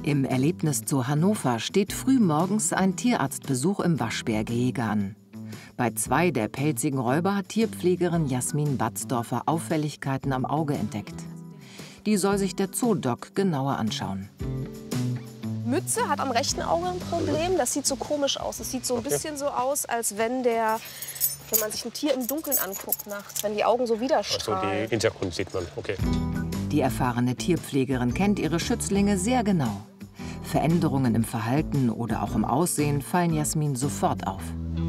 Im Erlebniszoo Hannover steht frühmorgens ein Tierarztbesuch im Waschbärgehege an. Bei 2 der pelzigen Räuber hat Tierpflegerin Jasmin Batzdorfer Auffälligkeiten am Auge entdeckt. Die soll sich der Zoodoc genauer anschauen. Mütze hat am rechten Auge ein Problem. Das sieht so komisch aus. Es sieht so ein bisschen so aus, als wenn man sich ein Tier im Dunkeln anguckt nachts, wenn die Augen so widerstrahlen. Also den Hintergrund sieht man, okay. Die erfahrene Tierpflegerin kennt ihre Schützlinge sehr genau. Veränderungen im Verhalten oder auch im Aussehen fallen Jasmin sofort auf.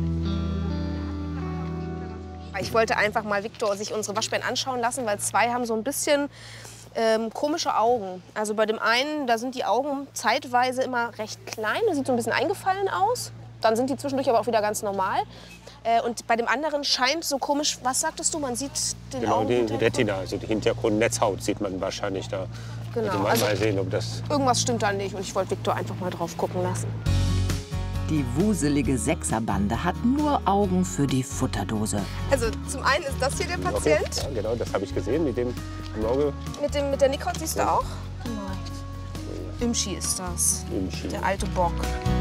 Ich wollte einfach mal Viktor sich unsere Waschbären anschauen lassen, weil 2 haben so ein bisschen komische Augen. Also bei dem einen, da sind die Augen zeitweise immer recht klein, das sieht so ein bisschen eingefallen aus. Dann sind die zwischendurch aber auch wieder ganz normal. Und bei dem anderen scheint so komisch, was sagtest du, man sieht den Genau, Augen die Retina, also die Hintergrundnetzhaut sieht man wahrscheinlich da. Genau. Also mal sehen, ob das... Irgendwas stimmt da nicht und ich wollte Viktor einfach mal drauf gucken lassen. Die wuselige Sechserbande hat nur Augen für die Futterdose. Also zum einen ist das hier der Patient. Okay, ja, genau, das habe ich gesehen mit dem im Auge. Mit der Nikon siehst du auch? Genau. Imshi ist das, Imshi. der alte Bock.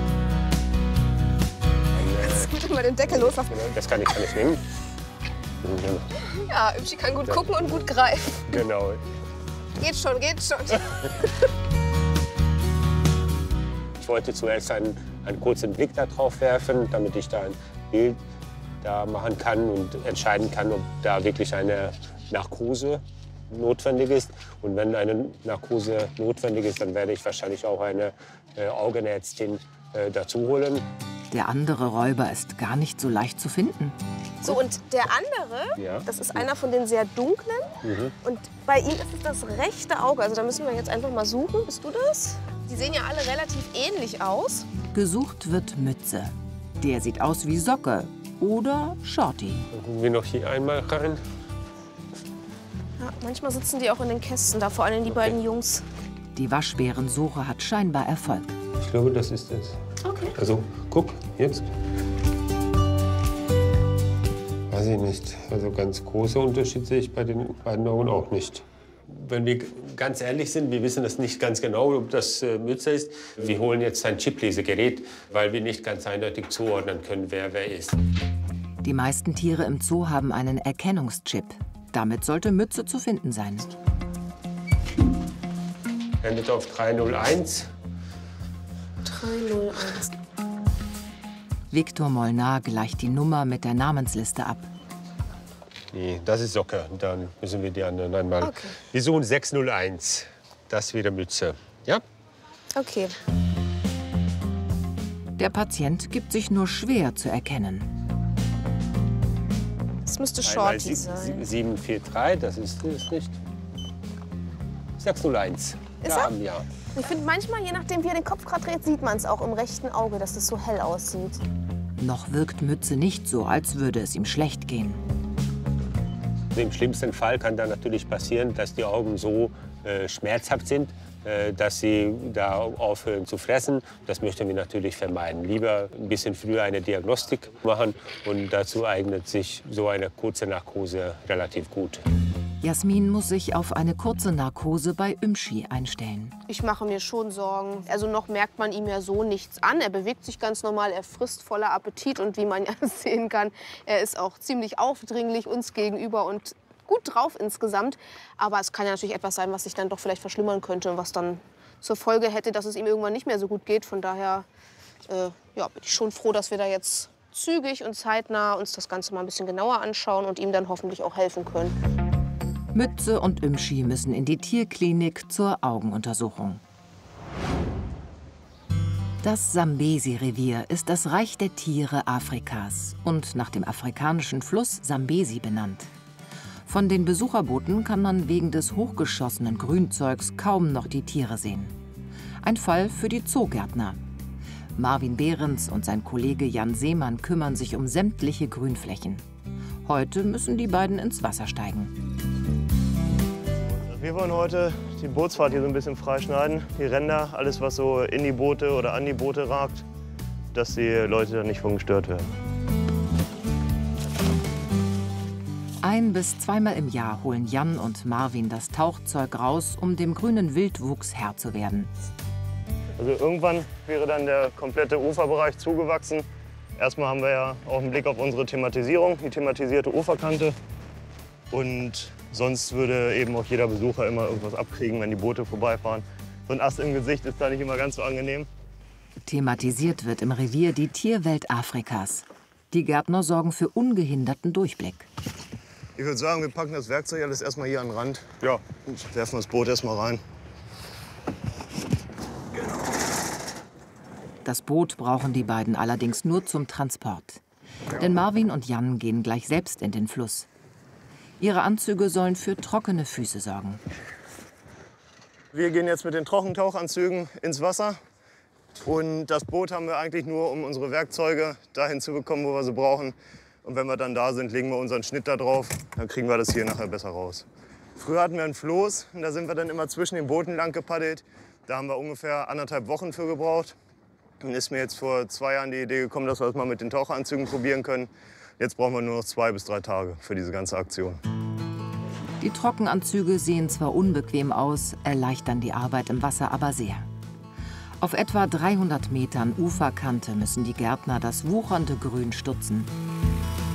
Jetzt geht immer den Deckel los. Das kann ich nehmen. Ja, Imshi kann gut gucken und gut greifen. Genau. Geht schon, geht schon. Ich wollte zuerst einen kurzen Blick darauf werfen, damit ich da ein Bild da machen kann und entscheiden kann, ob da wirklich eine Narkose notwendig ist. Und wenn eine Narkose notwendig ist, dann werde ich wahrscheinlich auch eine Augenärztin dazu holen. Der andere Räuber ist gar nicht so leicht zu finden. So, und der andere, Ja. das ist einer von den sehr dunklen. Und bei ihm ist es das rechte Auge. Also da müssen wir jetzt einfach mal suchen. Bist du das? Die sehen ja alle relativ ähnlich aus. Gesucht wird Mütze. Der sieht aus wie Socke oder Shorty. Dann gucken wir noch hier einmal rein. Ja, manchmal sitzen die auch in den Kästen, da vor allem die beiden Jungs. Die Waschbärensuche hat scheinbar Erfolg. Ich glaube, das ist es. Okay. Also, guck, jetzt. Weiß ich nicht. Also ganz großer Unterschied sehe ich bei den beiden Augen auch nicht. Wenn wir ganz ehrlich sind, wir wissen das nicht ganz genau, ob das Mütze ist. Wir holen jetzt ein Chiplesegerät, weil wir nicht ganz eindeutig zuordnen können, wer ist. Die meisten Tiere im Zoo haben einen Erkennungschip. Damit sollte Mütze zu finden sein. Endet auf 301. 301. Viktor Molnar gleicht die Nummer mit der Namensliste ab. Nee, das ist Socke. Dann müssen wir die anderen einmal. Okay. Wir suchen 601. Das wäre Mütze. Ja? Okay. Der Patient gibt sich nur schwer zu erkennen. Das müsste Einmal Shorty sein. 743, das ist es nicht. 601. Ist da er? haben wir. Ich finde manchmal, je nachdem wie er den Kopf gerade dreht, sieht man es auch im rechten Auge, dass es so hell aussieht. Noch wirkt Mütze nicht so, als würde es ihm schlecht gehen. Im schlimmsten Fall kann dann natürlich passieren, dass die Augen so schmerzhaft sind, dass sie da aufhören zu fressen. Das möchten wir natürlich vermeiden. Lieber ein bisschen früher eine Diagnostik machen und dazu eignet sich so eine kurze Narkose relativ gut. Jasmin muss sich auf eine kurze Narkose bei Imshi einstellen. Ich mache mir schon Sorgen. Also noch merkt man ihm ja so nichts an. Er bewegt sich ganz normal, er frisst voller Appetit und wie man ja sehen kann, er ist auch ziemlich aufdringlich uns gegenüber und gut drauf insgesamt. Aber es kann ja natürlich etwas sein, was sich dann doch vielleicht verschlimmern könnte und was dann zur Folge hätte, dass es ihm irgendwann nicht mehr so gut geht. Von daher ja, bin ich schon froh, dass wir da jetzt zügig und zeitnah uns das Ganze mal ein bisschen genauer anschauen und ihm dann hoffentlich auch helfen können. Mütze und Imshi müssen in die Tierklinik zur Augenuntersuchung. Das Sambesi-Revier ist das Reich der Tiere Afrikas und nach dem afrikanischen Fluss Sambesi benannt. Von den Besucherbooten kann man wegen des hochgeschossenen Grünzeugs kaum noch die Tiere sehen. Ein Fall für die Zoogärtner. Marvin Behrens und sein Kollege Jan Seemann kümmern sich um sämtliche Grünflächen. Heute müssen die beiden ins Wasser steigen. Wir wollen heute die Bootsfahrt hier so ein bisschen freischneiden. Die Ränder, alles was so in die Boote oder an die Boote ragt, dass die Leute da nicht von gestört werden. 1- bis zweimal im Jahr holen Jan und Marvin das Tauchzeug raus, um dem grünen Wildwuchs Herr zu werden. Also irgendwann wäre dann der komplette Uferbereich zugewachsen. Erstmal haben wir ja auch einen Blick auf unsere Thematisierung, die thematisierte Uferkante. Und sonst würde eben auch jeder Besucher immer irgendwas abkriegen, wenn die Boote vorbeifahren. So ein Ast im Gesicht ist da nicht immer ganz so angenehm. Thematisiert wird im Revier die Tierwelt Afrikas. Die Gärtner sorgen für ungehinderten Durchblick. Ich würde sagen, wir packen das Werkzeug alles erstmal hier an den Rand. Ja, und werfen das Boot erstmal rein. Das Boot brauchen die beiden allerdings nur zum Transport. Denn Marvin und Jan gehen gleich selbst in den Fluss. Ihre Anzüge sollen für trockene Füße sorgen. Wir gehen jetzt mit den Trockentauchanzügen ins Wasser. Und das Boot haben wir eigentlich nur, um unsere Werkzeuge dahin zu bekommen, wo wir sie brauchen. Und wenn wir dann da sind, legen wir unseren Schnitt da drauf. Dann kriegen wir das hier nachher besser raus. Früher hatten wir ein Floß und da sind wir dann immer zwischen den Booten lang gepaddelt. Da haben wir ungefähr 1,5 Wochen für gebraucht. Dann ist mir jetzt vor 2 Jahren die Idee gekommen, dass wir das mal mit den Taucheranzügen probieren können. Jetzt brauchen wir nur noch 2 bis 3 Tage für diese ganze Aktion. Die Trockenanzüge sehen zwar unbequem aus, erleichtern die Arbeit im Wasser aber sehr. Auf etwa 300 Metern Uferkante müssen die Gärtner das wuchernde Grün stutzen.